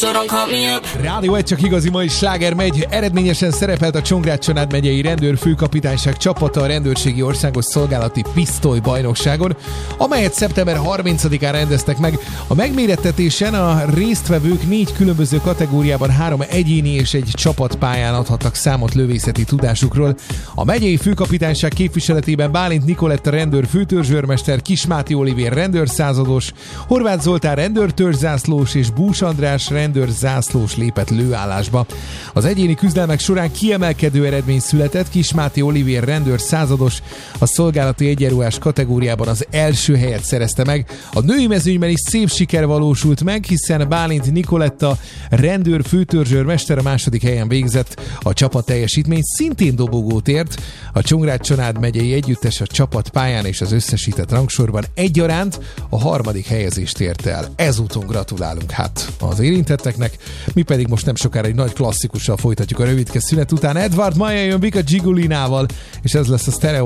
Rádió 1 csak igazi mai sláger megy. Eredményesen szerepelt a Csongrád-Csanád megyei rendőrfőkapitányság csapata a rendőrségi országos szolgálati pisztolybajnokságon, amelyet szeptember 30-án rendeztek meg. A megmérettetésen a résztvevők 4 különböző kategóriában 3 egyéni és egy csapatpályán adhattak számot lövészeti tudásukról. A megyei főkapitányság képviseletében Bálint Nikoletta rendőr főtörzsőrmester, Kis Máté Olivér rendőrszázados, Horváth Zoltán rendőrtörzszászlós és Bús András rendőrzászlós lépett lőállásba. Az egyéni küzdelmek során kiemelkedő eredmény született. Kis Máté Olivér rendőrszázados a szolgálati egyenruhás kategóriában az első helyet szerezte meg. A női mezőnyben is szép siker valósult meg, hiszen Bálint Nikoletta rendőr főtörzsőrmester a második helyen végzett. A csapat teljesítmény szintén dobogót ért. A Csongrád-Csanád megyei együttes a csapatpályán és az összesített rangsorban egyaránt a 3. helyezést ért el. Ezúton gratulálunk hát az érintetteknek, mi pedig most nem sokára egy nagy klasszikussal folytatjuk a rövidke szünet után. Edward Maja jön Vika Gigulinával, és ez lesz a Stereo